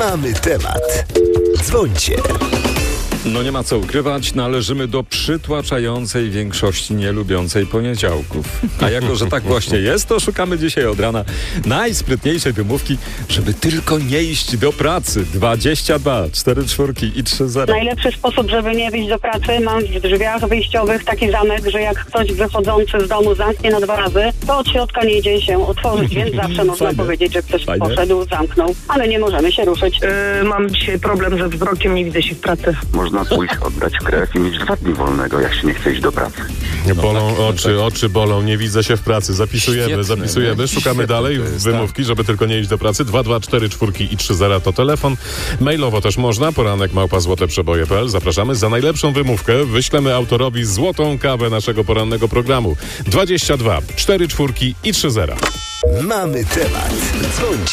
Mamy temat. Dzwońcie. No nie ma co ukrywać, należymy do przytłaczającej większości nielubiącej poniedziałków. A jako, że tak właśnie jest, to szukamy dzisiaj od rana najsprytniejszej wymówki, żeby tylko nie iść do pracy. 22, 4 czwórki i 3 zera. Najlepszy sposób, żeby nie wyjść do pracy, mam w drzwiach wyjściowych taki zamek, że jak ktoś wychodzący z domu zamknie na 2 razy, to od środka nie idzie się otworzyć, więc zawsze można powiedzieć, że ktoś poszedł, zamknał, ale nie możemy się ruszyć. Mam dzisiaj problem ze wzrokiem, nie widzę się w pracy. Można pójść, oddać krew i mieć 2 dni wolnego, jak się nie chce iść do pracy. Bolą oczy bolą, nie widzę się w pracy. Zapisujemy, szukamy dalej wymówki, żeby tylko nie iść do pracy. 224 czwórki i 30 to telefon. Mailowo też można, poranek@złoteprzeboje.pl. Zapraszamy. Za najlepszą wymówkę wyślemy autorowi złotą kawę naszego porannego programu. 22 4 czwórki i 30. Mamy temat. Dzwońcie.